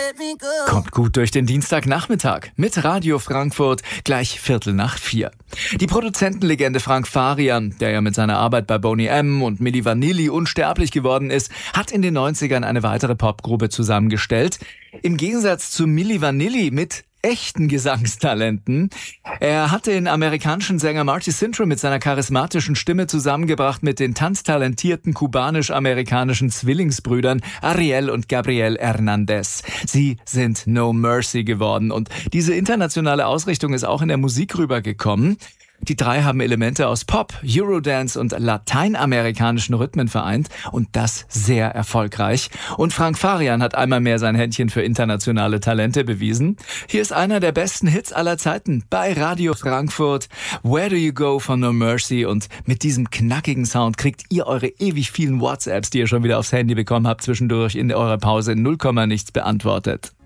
Kommt gut durch den Dienstagnachmittag mit Radio Frankfurt, gleich 3:45. Die Produzentenlegende Frank Farian, der ja mit seiner Arbeit bei Boney M. und Milli Vanilli unsterblich geworden ist, hat in den 90ern eine weitere Popgruppe zusammengestellt. Im Gegensatz zu Milli Vanilli mit echten Gesangstalenten. Er hatte den amerikanischen Sänger Marty Sintrom mit seiner charismatischen Stimme zusammengebracht mit den tanztalentierten kubanisch-amerikanischen Zwillingsbrüdern Ariel und Gabriel Hernandez. Sie sind No Mercy geworden und diese internationale Ausrichtung ist auch in der Musik rübergekommen. Die drei haben Elemente aus Pop, Eurodance und lateinamerikanischen Rhythmen vereint und das sehr erfolgreich. Und Frank Farian hat einmal mehr sein Händchen für internationale Talente bewiesen. Hier ist einer der besten Hits aller Zeiten bei Radio Frankfurt. Where Do You Go von No Mercy, und mit diesem knackigen Sound kriegt ihr eure ewig vielen WhatsApps, die ihr schon wieder aufs Handy bekommen habt, zwischendurch in eurer Pause in 0, nichts beantwortet.